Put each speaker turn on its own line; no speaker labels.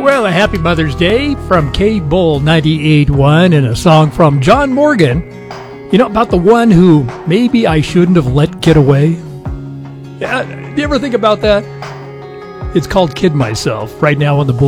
Well, a happy Mother's Day from K-Bull 98.1 and a song from John Morgan. You know, about the one who maybe I shouldn't have let get away. Yeah, do you ever think about that? It's called Kid Myself right now on the